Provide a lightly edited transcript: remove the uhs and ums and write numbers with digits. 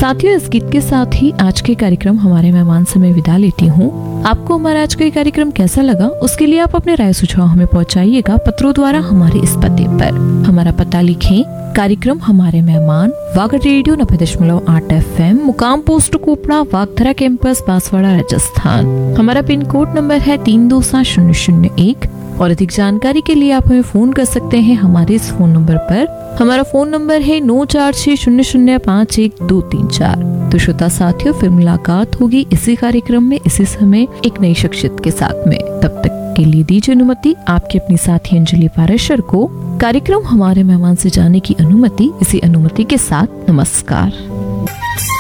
साथियों, इस गीत के साथ ही आज के कार्यक्रम हमारे मेहमान से मैं विदा लेती हूँ। आपको हमारा आज का ये कार्यक्रम कैसा लगा, उसके लिए आप अपने राय सुझाव हमें पहुँचाइएगा पत्रों द्वारा हमारे इस पते पर। हमारा पता लिखें, कार्यक्रम हमारे मेहमान, वागड़ रेडियो 90.8 FM, मुकाम पोस्ट कोपड़ा, वागधरा कैंपस, बांसवाड़ा, राजस्थान। हमारा पिन कोड नंबर है 327001। और अधिक जानकारी के लिए आप हमें फोन कर सकते हैं हमारे इस फोन नंबर पर। हमारा फोन नंबर है 9460051234। तो श्रोता साथियों, फिर मुलाकात होगी इसी कार्यक्रम में इसी समय एक नई शख्सियत के साथ में। तब तक के लिए दीजिए अनुमति आपकी अपनी साथी अंजलि पारेशर को कार्यक्रम हमारे मेहमान से जाने की अनुमति। इसी अनुमति के साथ नमस्कार।